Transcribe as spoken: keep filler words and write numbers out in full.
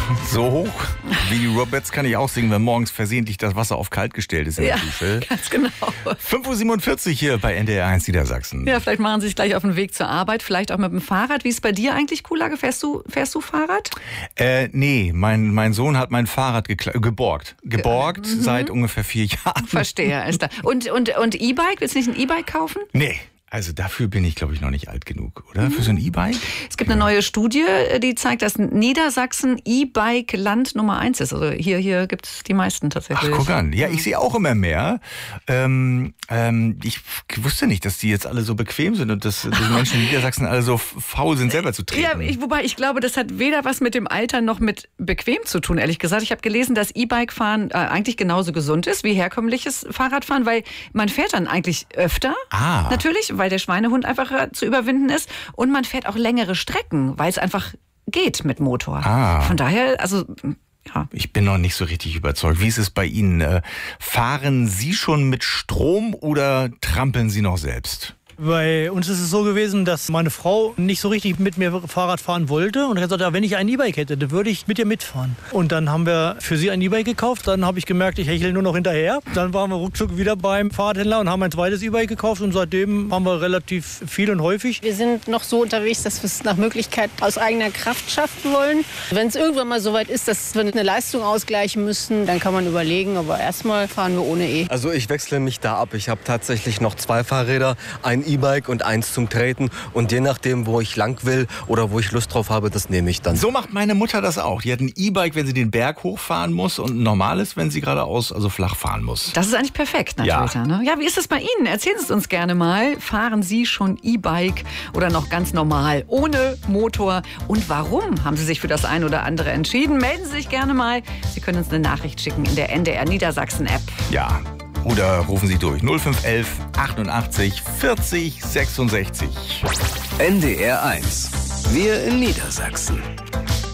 So hoch wie die Roberts kann ich auch singen, wenn morgens versehentlich das Wasser auf kalt gestellt ist in Ja, der Dusche. ganz genau. fünf Uhr siebenundvierzig hier bei N D R eins Niedersachsen. Ja, vielleicht machen Sie sich gleich auf den Weg zur Arbeit, vielleicht auch mit dem Fahrrad. Wie ist bei dir eigentlich, Kuhlage? Fährst du, fährst du Fahrrad? Äh, nee, mein, mein Sohn hat mein Fahrrad gekla- geborgt. Geborgt Mhm. seit ungefähr vier Jahren. Verstehe, ist da. Und, und, und E-Bike? Willst du nicht ein E-Bike kaufen? Nee. Also dafür bin ich, glaube ich, noch nicht alt genug, oder? Für so ein E-Bike? Es gibt eine neue Studie, die zeigt, dass Niedersachsen E-Bike-Land Nummer eins ist. Also hier, hier gibt es die meisten tatsächlich. Ach, guck an. Ja, ich sehe auch immer mehr. Ähm, ähm, ich wusste nicht, dass die jetzt alle so bequem sind und dass die Menschen in Niedersachsen alle so faul sind, selber zu treten. Ja, ich, wobei ich glaube, das hat weder was mit dem Alter noch mit bequem zu tun, ehrlich gesagt. Ich habe gelesen, dass E-Bike-Fahren äh, eigentlich genauso gesund ist wie herkömmliches Fahrradfahren, weil man fährt dann eigentlich öfter, Ah. natürlich, weil der Schweinehund einfacher zu überwinden ist. Und man fährt auch längere Strecken, weil es einfach geht mit Motor. Ah. Von daher, also, ja. Ich bin noch nicht so richtig überzeugt. Wie ist es bei Ihnen? Äh, fahren Sie schon mit Strom oder trampeln Sie noch selbst? Bei uns ist es so gewesen, dass meine Frau nicht so richtig mit mir Fahrrad fahren wollte. Und ich habe gesagt, ja, wenn ich ein E-Bike hätte, dann würde ich mit ihr mitfahren. Und dann haben wir für sie ein E-Bike gekauft. Dann habe ich gemerkt, ich hechle nur noch hinterher. Dann waren wir ruckzuck wieder beim Fahrradhändler und haben ein zweites E-Bike gekauft. Und seitdem haben wir relativ viel und häufig. Wir sind noch so unterwegs, dass wir es nach Möglichkeit aus eigener Kraft schaffen wollen. Wenn es irgendwann mal so weit ist, dass wir eine Leistung ausgleichen müssen, dann kann man überlegen. Aber erstmal fahren wir ohne E. Also ich wechsle mich da ab. Ich habe tatsächlich noch zwei Fahrräder, ein E-Bike und eins zum Treten. Und je nachdem, wo ich lang will oder wo ich Lust drauf habe, das nehme ich dann. So macht meine Mutter das auch. Die hat ein E-Bike, wenn sie den Berg hochfahren muss und ein normales, wenn sie geradeaus, also flach fahren muss. Das ist eigentlich perfekt, natürlich. Ja. Ja, ne? Ja, wie ist es bei Ihnen? Erzählen Sie es uns gerne mal. Fahren Sie schon E-Bike oder noch ganz normal, ohne Motor? Und warum haben Sie sich für das ein oder andere entschieden? Melden Sie sich gerne mal. Sie können uns eine Nachricht schicken in der N D R Niedersachsen-App. Ja. Oder rufen Sie durch null fünf eins eins achtundachtzig vierzig sechsundsechzig. N D R eins. Wir in Niedersachsen.